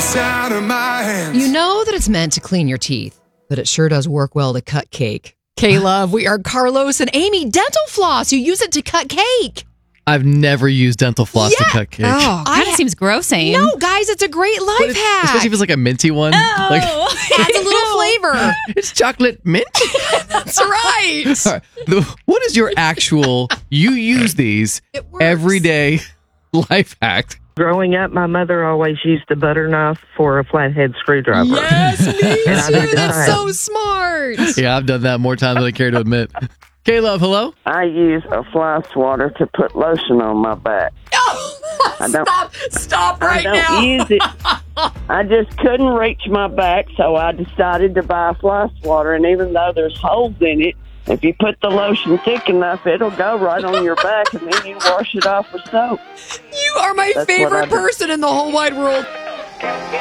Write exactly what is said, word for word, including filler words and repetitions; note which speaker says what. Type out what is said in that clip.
Speaker 1: It's out of my hands.
Speaker 2: You know that it's meant to clean your teeth, but it sure does work well to cut cake. K-Love, we are Carlos and Amy Dental Floss. You use it to cut cake.
Speaker 3: I've never used dental floss
Speaker 2: Yeah.
Speaker 3: to cut cake.
Speaker 4: Oh, kind of seems gross, Aim.
Speaker 2: No, guys, it's a great life
Speaker 3: But it's-
Speaker 2: hack.
Speaker 3: Especially if it's like a minty one.
Speaker 4: Oh.
Speaker 3: Like,
Speaker 2: Adds a little flavor.
Speaker 3: it's chocolate mint.
Speaker 2: That's right.
Speaker 3: All right. The- what is your actual, you use these
Speaker 2: It works.
Speaker 3: everyday life hack?
Speaker 5: Growing up, my mother always used a butter knife for a flathead screwdriver.
Speaker 2: Yes, me
Speaker 5: And I do
Speaker 2: too.
Speaker 5: the
Speaker 2: That's
Speaker 5: same.
Speaker 2: so smart.
Speaker 3: Yeah, I've done that more times than I care to admit. K-Love, hello?
Speaker 6: I use a fly swatter to put lotion on my back. I don't-
Speaker 2: Stop. Stop
Speaker 6: I
Speaker 2: right
Speaker 6: don't
Speaker 2: now.
Speaker 6: use it. I just couldn't reach my back, so I decided to buy a fly swatter. And even though there's holes in it, if you put the lotion thick enough, it'll go right on your back, and then you wash it off with soap.
Speaker 2: You are my
Speaker 6: That's what I
Speaker 2: favorite
Speaker 6: do.
Speaker 2: person in the whole wide world.